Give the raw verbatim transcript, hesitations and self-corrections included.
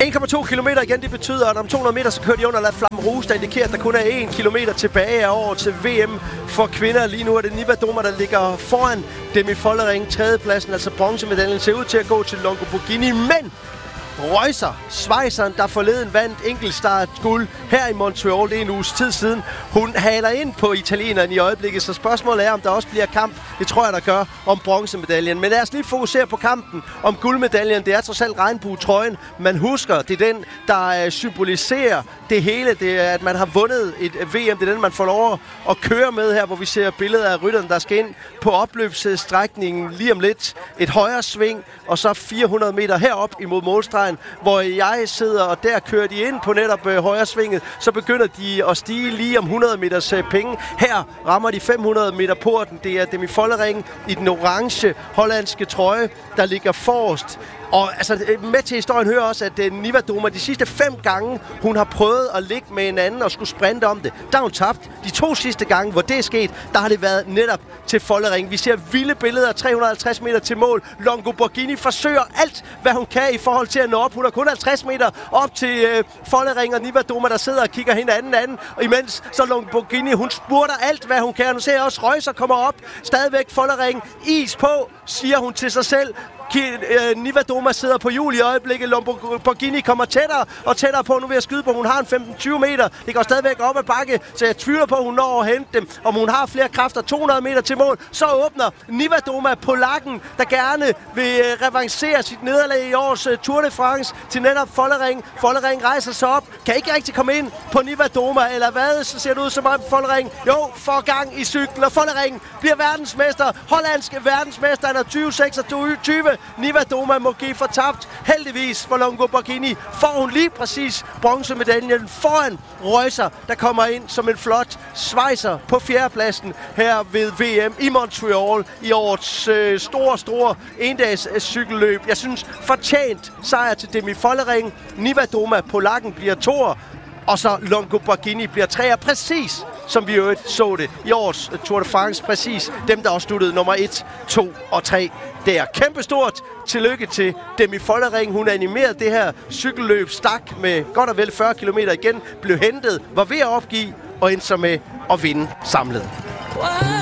en komma to kilometer igen, det betyder, at om to hundrede meter, så kører de under La Flamme Rouge, der indikerer, at der kun er en kilometer tilbage af år til V M for kvinder. Lige nu er det Nivadouma, der ligger foran Demi Follering. Tredjepladsen, altså bronzemedaljen, ser ud til at gå til Longo Borghini, men Reusser, schweizeren, der forleden vandt enkeltstart guld her i Montreal, det er en uges tid siden. Hun haler ind på italieneren i øjeblikket, så spørgsmålet er, om der også bliver kamp. Det tror jeg, der gør om bronzemedaljen. Men lad os lige fokusere på kampen om guldmedaljen. Det er trods alt regnbuetrøjen, man husker. Det er den, der symboliserer det hele. Det er, at man har vundet et V M. Det er den, man får lov at køre med her, hvor vi ser billeder af rytteren, der skal ind på opløbsstrækningen lige om lidt. Et højre sving, og så fire hundrede meter herop imod målstregen, hvor jeg sidder, og der kører de ind på netop øh, højre svinget. Så begynder de at stige lige om hundrede meters øh, penge. Her rammer de fem hundrede meter porten. Det er Demi Follering i den orange hollandske trøje, der ligger forrest. Og altså, med til historien hører også, at uh, Nivadouma de sidste fem gange, hun har prøvet at ligge med en anden og skulle sprinte om det. Der har hun tabt. De to sidste gange, hvor det er sket, der har det været netop til Follering. Vi ser vilde billeder, tre hundrede og halvtreds meter til mål. Longo Borghini forsøger alt, hvad hun kan i forhold til at nå op. Hun har kun halvtreds meter op til uh, Follering og Nivadouma, der sidder og kigger hinanden anden. Og imens så Longo Borghini, hun spurter alt, hvad hun kan. Nu ser jeg også Reusser kommer op. Stadigvæk Follering. Is på, siger hun til sig selv. Nivadouma sidder på hjul i øjeblikket. Lamborghini kommer tættere og tættere på. Nu vil jeg skyde på, hun har en femten tyve meter. Det går stadigvæk op ad bakke, så jeg tvivler på, at hun når at hente dem. Om hun har flere kræfter, to hundrede meter til mål, så åbner Nivadouma polakken, der gerne vil revancere sit nederlag i års Tour de France til netop Follering. Follering rejser sig op, kan ikke rigtig komme ind på Nivadouma, eller hvad? Så ser det ud som om Follering, jo, får gang i cyklen, og Follering bliver verdensmester. Hollandske verdensmester, han er tyve seksogtyve. Nivadouma må give for tabt. Heldigvis for Longo Borghini får hun lige præcis bronzemedaljen foran Reusser, der kommer ind som en flot schweizer på fjerdepladsen her ved V M i Montreal i årets øh, store, store endags øh, cykelløb. Jeg synes fortjent sejr til Demi Follering. Nivadouma, polakken, bliver toer, og så Longo Borghini bliver treer, præcis som vi jo så det i års Tour de France. Præcis dem, der også sluttede nummer et, to og tre. Det er kæmpestort tillykke til Demi Follering. Hun animerede det her cykelløb, stak med godt og vel fyrre kilometer igen, blev hentet, var ved at opgive og endte så med at vinde samlet.